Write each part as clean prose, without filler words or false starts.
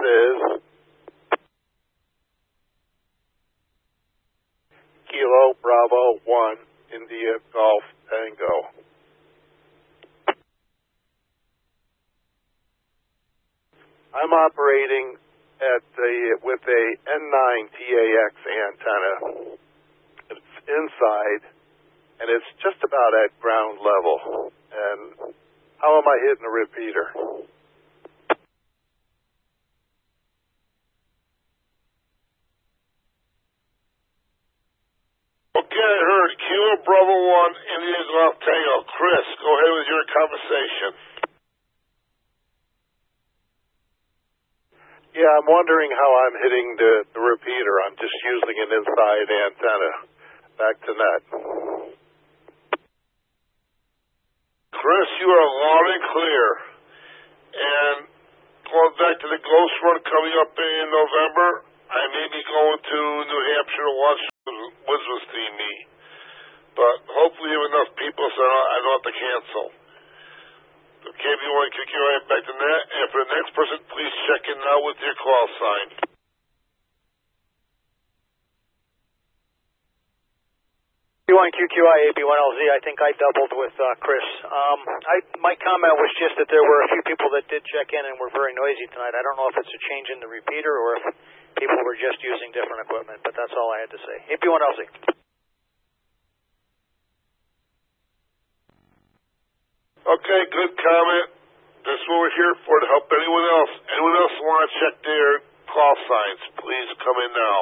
is Kilo Bravo 1 India Golf Tango. I'm operating with a N9 TAX antenna. It's inside, and it's just about at ground level. And how am I hitting a repeater? Okay, I heard Kilo Bravo 1 India Golf Tango. Chris, go ahead with your conversation. Yeah, I'm wondering how I'm hitting the repeater. I'm just using an inside antenna. Back to net. Chris, you are loud and clear. And going back to the Ghost Run coming up in November, I may be going to New Hampshire to watch Wizards team meet. But hopefully you have enough people so I don't have to cancel. Okay, if you want to kick your right back to net, and for the next person, please check in now with your call sign. AB1 QQI, AB1LZ, I think I doubled with Chris. My comment was just that there were a few people that did check in and were very noisy tonight. I don't know if it's a change in the repeater or if people were just using different equipment, but that's all I had to say. AB1LZ. Okay, good comment. That's what we're here for, to help anyone else. Anyone else want to check their call signs, please come in now.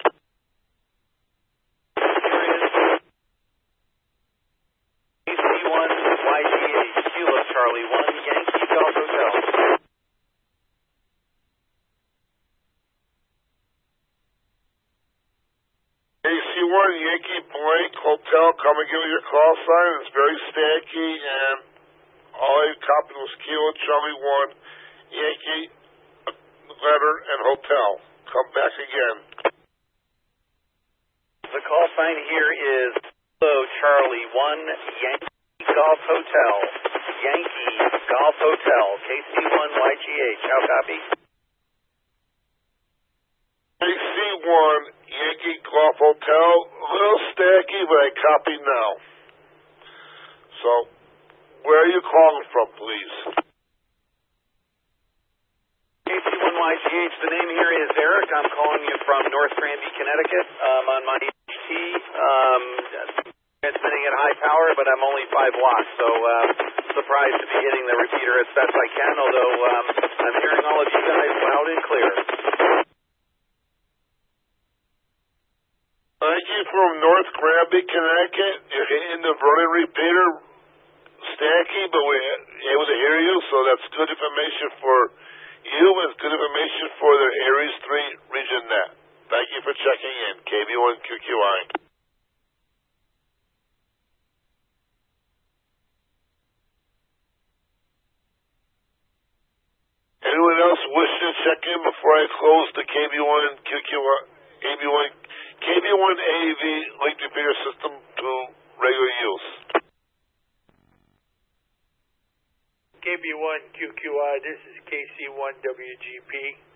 AC1 YGH, Kilo Charlie 1, Yankee Golf Hotel. AC1 Yankee Blank Hotel, come and give me your call sign. It's very stacky, and all I copied was Kilo Charlie 1, Yankee, letter, and hotel. Come back again. The call sign here is Kilo Charlie 1, Yankee Golf Hotel. Yankee Golf Hotel, KC1 YGH. How copy? KC1 Yankee Golf Hotel. A little stacky, but I copy now. So, where are you calling from, please? KC1YGH, the name here is Eric. I'm calling you from North Granby, Connecticut. On my HT, transmitting at high power, but I'm only 5 watts, so surprised to be hitting the repeater as best I can, although I'm hearing all of you guys loud and clear. Thank you from North Granby, Connecticut. You're hitting the Vernon repeater. Stacky, but we're able to hear you, so that's good information for you and good information for the Aries 3 region net. Thank you for checking in. KB1 QQI. Anyone else wishing to check in before I close the KB1 QQI, KB1 AV linked repeater system to regular use? KB1 QQI, this is KC1 WGP.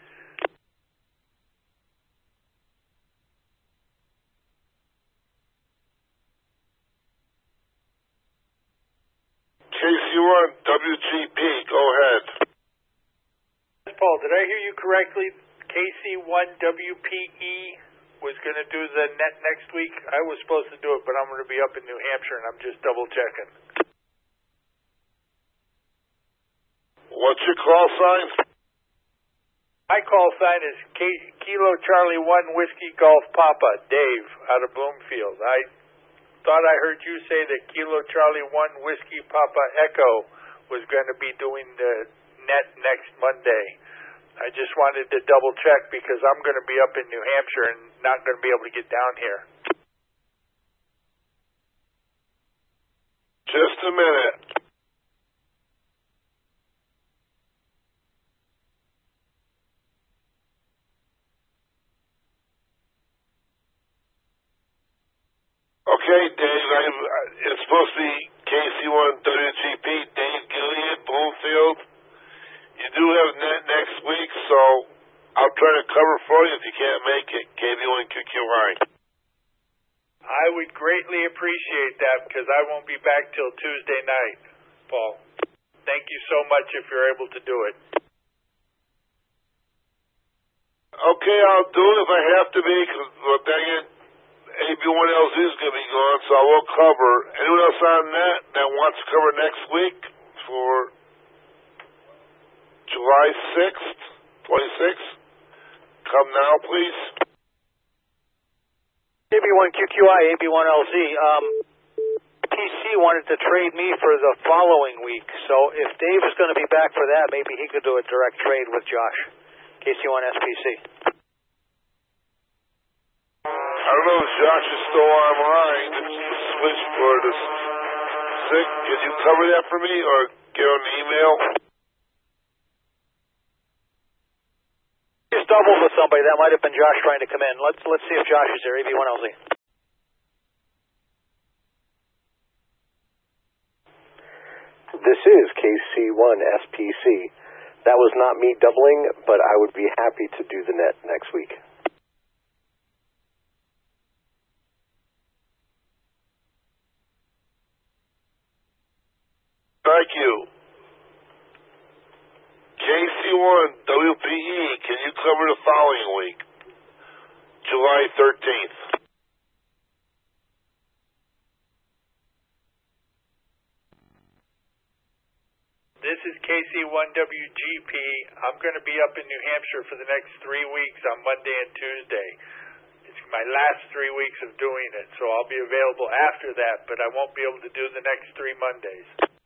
KC1 WGP, go ahead. Paul, did I hear you correctly? KC1 WPE was going to do the net next week. I was supposed to do it, but I'm going to be up in New Hampshire, and I'm just double checking. What's your call sign? My call sign is Kilo Charlie 1 Whiskey Golf Papa, Dave, out of Bloomfield. I thought I heard you say that Kilo Charlie 1 Whiskey Papa Echo was going to be doing the net next Monday. I just wanted to double check because I'm going to be up in New Hampshire and not going to be able to get down here. Just a minute. Okay, Dave, it's supposed to be KC1 WGP, Dave Gillian, Bloomfield. You do have net next week, so I'll try to cover for you if you can't make it, KBON QQI. I would greatly appreciate that because I won't be back till Tuesday night, Paul. Thank you so much if you're able to do it. Okay, I'll do it if I have to be, because, well, dang it, AB1LZ is going to be gone, so I will cover. Anyone else on that wants to cover next week for July 6th, 26th? Come now, please. AB1QQI, AB1LZ. PC wanted to trade me for the following week, so if Dave is going to be back for that, maybe he could do a direct trade with Josh. KC1 SPC. I don't know if Josh is still online. It's switched for the 6th. Can you cover that for me or get on the email? He's doubled with somebody. That might have been Josh trying to come in. Let's see if Josh is there. AB1LZ. This is KC1 SPC. That was not me doubling, but I would be happy to do the net next week. Thank you. KC1 WPE, can you cover the following week? July 13th. This is KC1WGP. I'm going to be up in New Hampshire for the next 3 weeks on Monday and Tuesday. It's my last 3 weeks of doing it, so I'll be available after that, but I won't be able to do the next 3 Mondays.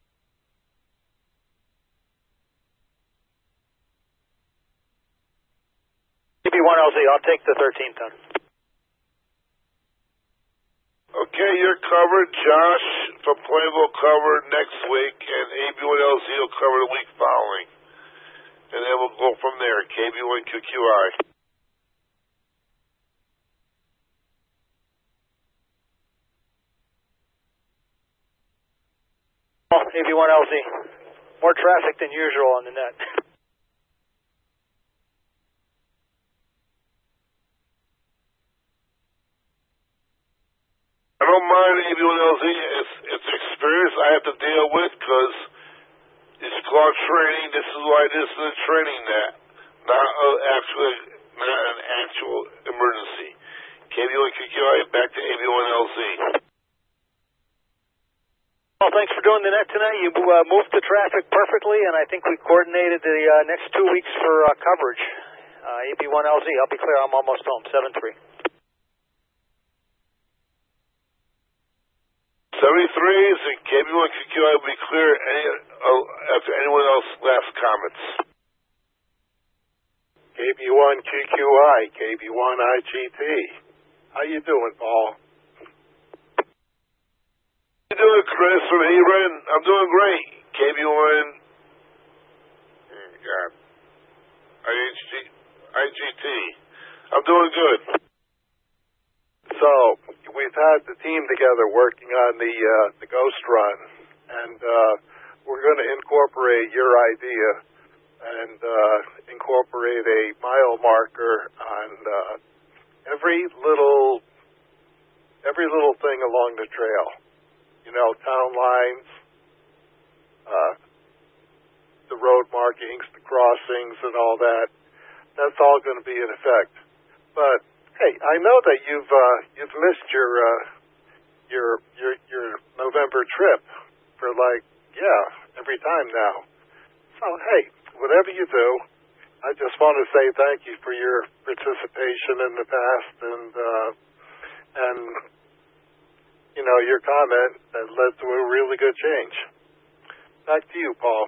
AB1LZ, I'll take the 13th then. Okay, you're covered. Josh from Plainville covered next week, and AB1LZ will cover the week following. And then we'll go from there. KB1 QQI. AB1LZ. More traffic than usual on the net. I don't mind AB1LZ. It's experience I have to deal with because it's called training. This is why this is a training net, not an actual emergency. KB1 QQI, back to AB1LZ. Well, thanks for doing the net tonight. You moved the traffic perfectly, and I think we coordinated the next 2 weeks for coverage. AB1LZ, I'll be clear, I'm almost home, 7-3. 73s and KB1 QQI will be clear after anyone else last comments. KB1 QQI, KB1 IGT. How you doing, Paul? How you doing, Chris from Hebron? I'm doing great. KB1 IGT. I'm doing good. So, we've had the team together working on the Ghost Run, and we're going to incorporate your idea and incorporate a mile marker on every little thing along the trail. You know, town lines, the road markings, the crossings, and all that. That's all going to be in effect. But hey, I know that you've missed your November trip for every time now. So hey, whatever you do, I just want to say thank you for your participation in the past and you know, your comment that led to a really good change. Back to you, Paul.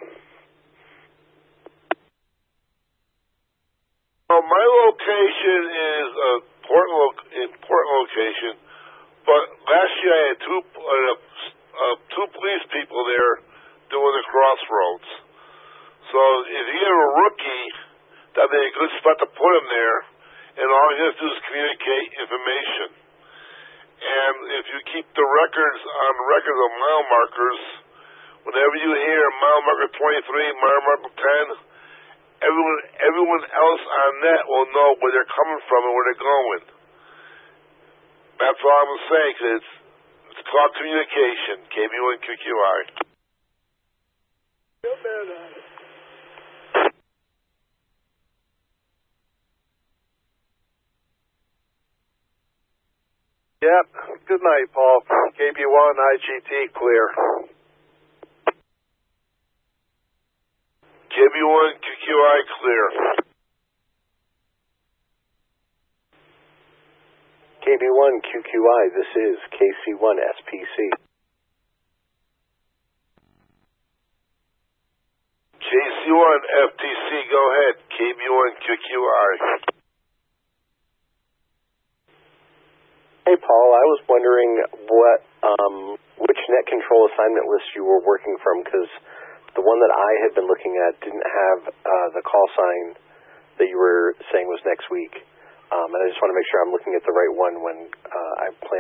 Well, my location is a important location, but last year I had two police people there doing the crossroads. So if you have a rookie, that'd be a good spot to put him there, and all you have to do is communicate information. And if you keep the records of mile markers, whenever you hear mile marker 23, mile marker 10, everyone everyone else on net will know where they're coming from and where they're going. That's all I'm saying, because it's called communication. KB1 QQI. Yep. Good night, Paul. KB1 IGT clear. KB1 QQI clear. KB1 QQI, this is KC1 SPC. KC1 FTC, go ahead. KB1 QQI. Hey, Paul, I was wondering which net control assignment list you were working from, because the one that I had been looking at didn't have the call sign that you were saying was next week. And I just want to make sure I'm looking at the right one when I plan